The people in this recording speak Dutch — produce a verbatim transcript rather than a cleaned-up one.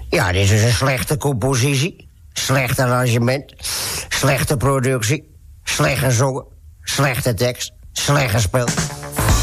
Ja, dit is een slechte compositie. Slecht arrangement. Slechte productie. Slecht gezongen. Slechte tekst. Slecht gespeeld.